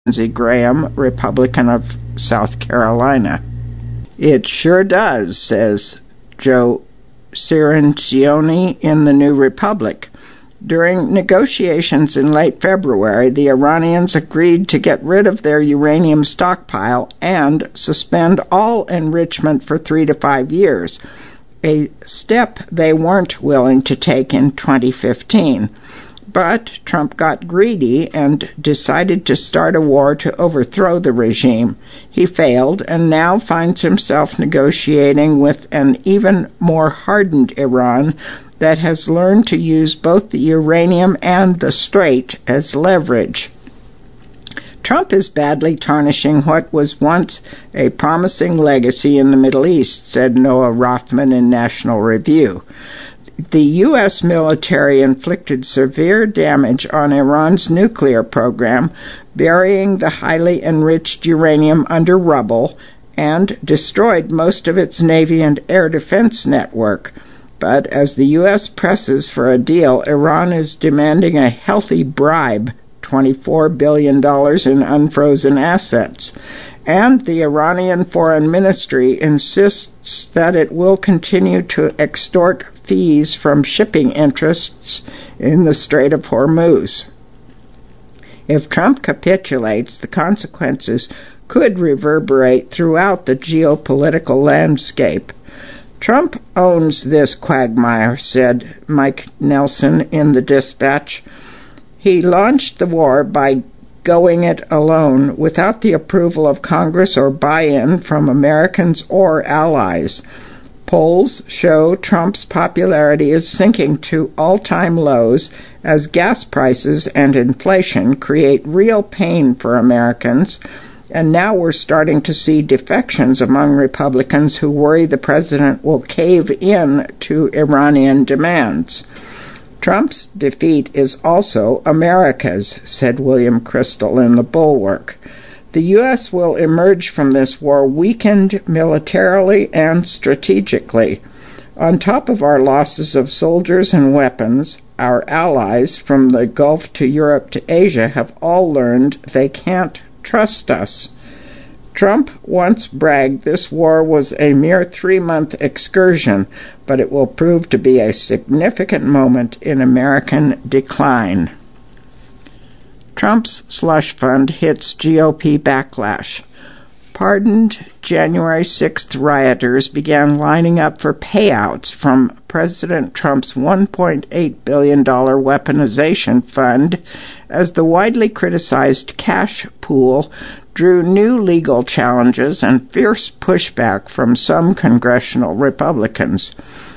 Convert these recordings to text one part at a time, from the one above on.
Lindsey Graham, Republican of South Carolina. It sure does, says Joe Cirincione in the New Republic. During negotiations in late February, the Iranians agreed to get rid of their uranium stockpile and suspend all enrichment for 3 to 5 years, a step they weren't willing to take in 2015. But Trump got greedy and decided to start a war to overthrow the regime. He failed and now finds himself negotiating with an even more hardened Iran that has learned to use both the uranium and the Strait as leverage. Trump is badly tarnishing what was once a promising legacy in the Middle East, said Noah Rothman in National Review. The U.S. military inflicted severe damage on Iran's nuclear program, burying the highly enriched uranium under rubble, and destroyed most of its Navy and air defense network. But as the U.S. presses for a deal, Iran is demanding a healthy bribe, $24 billion in unfrozen assets. And the Iranian Foreign Ministry insists that it will continue to extort fees from shipping interests in the Strait of Hormuz. If Trump capitulates, the consequences could reverberate throughout the geopolitical landscape. Trump owns this quagmire, said Mike Nelson in the Dispatch. He launched the war by going it alone without the approval of Congress or buy-in from Americans or allies. Polls show Trump's popularity is sinking to all-time lows as gas prices and inflation create real pain for Americans. And now we're starting to see defections among Republicans who worry the president will cave in to Iranian demands. Trump's defeat is also America's, said William Crystal in The Bulwark. The U.S. will emerge from this war weakened militarily and strategically. On top of our losses of soldiers and weapons, our allies from the Gulf to Europe to Asia have all learned they can't trust us. Trump once bragged this war was a mere 3-month excursion, but it will prove to be a significant moment in American decline. Trump's slush fund hits GOP backlash. Pardoned January 6th rioters began lining up for payouts from President Trump's $1.8 billion weaponization fund as the widely criticized cash pool drew new legal challenges and fierce pushback from some congressional Republicans.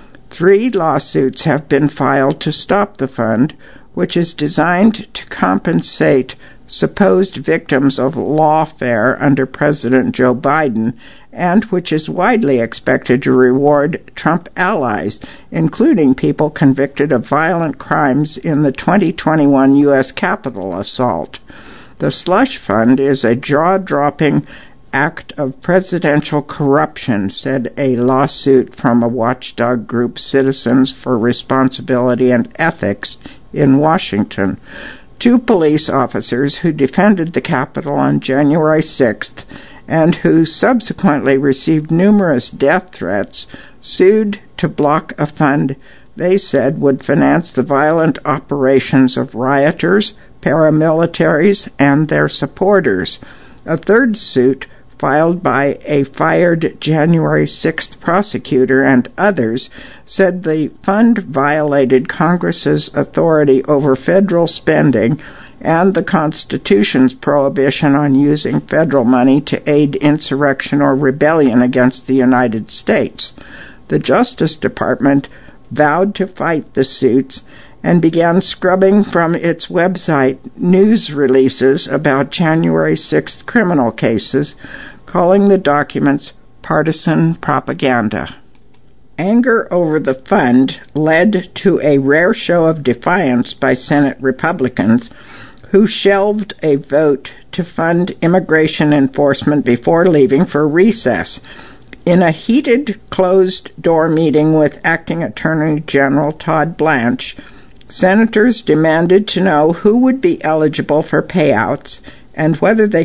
3 lawsuits have been filed to stop the fund, which is designed to compensate supposed victims of lawfare under President Joe Biden, and which is widely expected to reward Trump allies, including people convicted of violent crimes in the 2021 U.S. Capitol assault. The slush fund is a jaw-dropping act of presidential corruption, said a lawsuit from a watchdog group, Citizens for Responsibility and Ethics, in Washington. 2 police officers who defended the Capitol on January 6th and who subsequently received numerous death threats sued to block a fund they said would finance the violent operations of rioters, paramilitaries, and their supporters. A 3rd suit, filed by a fired January 6th prosecutor and others, said the fund violated Congress's authority over federal spending and the Constitution's prohibition on using federal money to aid insurrection or rebellion against the United States. The Justice Department vowed to fight the suits and began scrubbing from its website news releases about January 6th criminal cases, calling the documents partisan propaganda. Anger over the fund led to a rare show of defiance by Senate Republicans, who shelved a vote to fund immigration enforcement before leaving for recess. In a heated, closed-door meeting with Acting Attorney General Todd Blanche, senators demanded to know who would be eligible for payouts and whether they